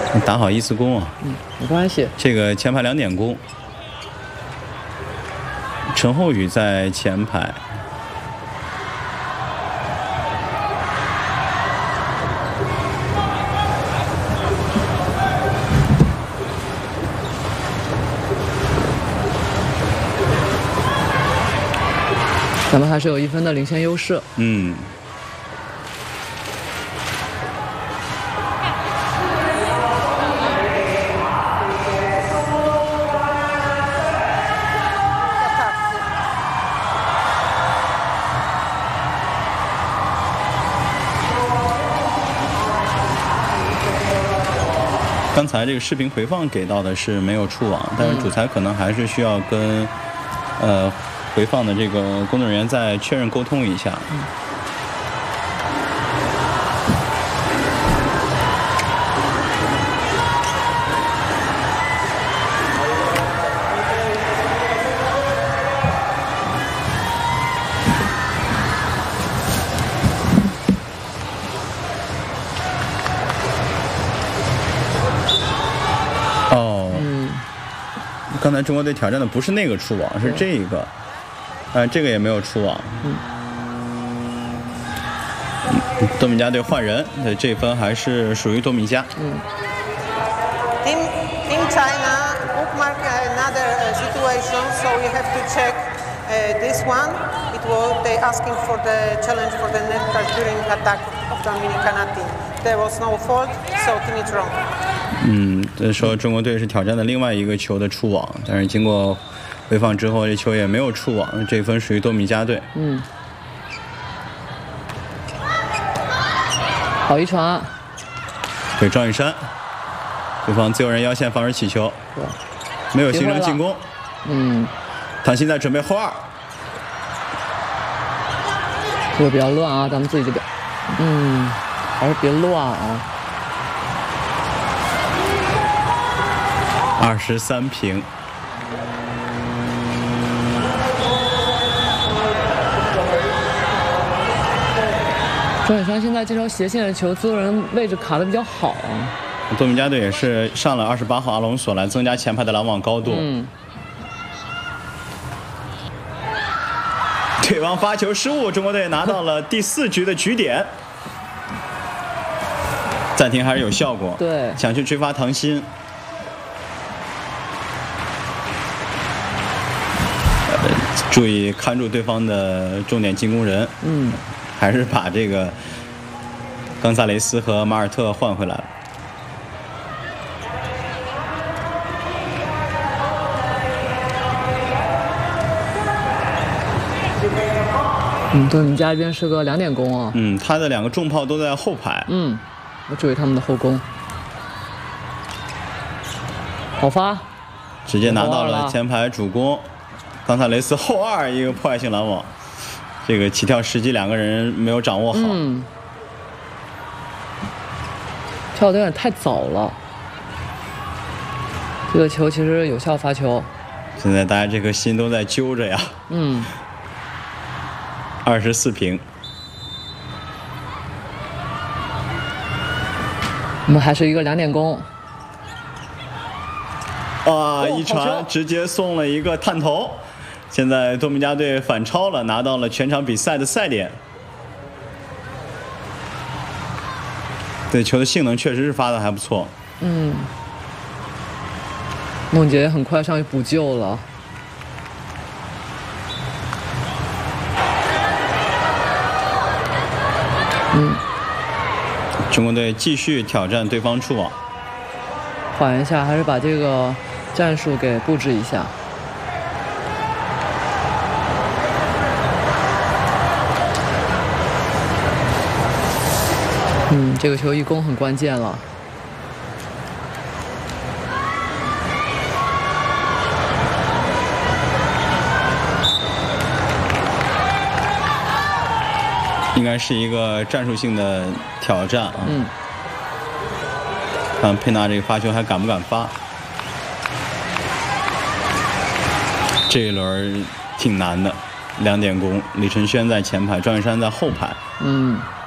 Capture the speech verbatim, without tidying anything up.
打好一次攻啊。 嗯，没关系。 这个前排两点攻，陈后宇在前排。 咱们还是有一分的领先优势。 嗯。刚才这个视频回放给到的是没有触网，但是主裁可能还是需要跟呃回放的这个工作人员再确认沟通一下。嗯刚才中国队挑战的不是那个触网，是这个，呃，这个也没有触网。嗯，多米加队换人，对，这分还是属于多米加。 嗯。 Team Team China bookmark another situation, so we have to check uh, this one. It was they asking for the challenge for the net card during attack of Dominicana team. There was no fault, so team is wrong. 嗯，这说中国队是挑战的另外一个球的触网，但是经过回放之后，这球也没有触网，这分属于多米加队。 嗯，好一传， 给赵玉山，对方自由人腰线防止起球，没有形成进攻。 嗯， 他现在准备后二， 这个比较乱啊，咱们自己这边，嗯，还是别乱啊。 二十三平。 庄远山现在这条斜线的球，自由人位置卡的比较好啊。 多米加队也是上了二十八号阿隆索来增加前排的拦网高度。 嗯。 对方发球失误，中国队拿到了第四局的局点。暂停还是有效果。 对。 想去追发唐鑫。注意看住对方的重点进攻人， 嗯， 还是把这个冈萨雷斯和马尔特换回来了。 嗯，对，你家这边是个两点攻啊。 嗯，他的两个重炮都在后排。 嗯，我注意他们的后攻。好发， 直接拿到了前排主攻。冈萨雷斯后二一个破坏性拦网，这个起跳时机两个人没有掌握好， 嗯，跳的有点太早了。这个球其实有效发球。 现在大家这颗心都在揪着呀。 嗯。 二十四平。 我们还是一个两点攻。 啊！一传直接送了一个探头。现在多米加队反超了，拿到了全场比赛的赛点。对球的性能确实是发的还不错。 嗯，梦洁很快上去补救了。嗯， 中国队继续挑战对方触网。 缓一下，还是把这个战术给布置一下。嗯，这个球一攻很关键了。 应该是一个战术性的挑战啊。 嗯。 看佩纳这个发球还敢不敢发？这一轮挺难的，两点攻，李承轩在前排，赵远山在后排。 嗯。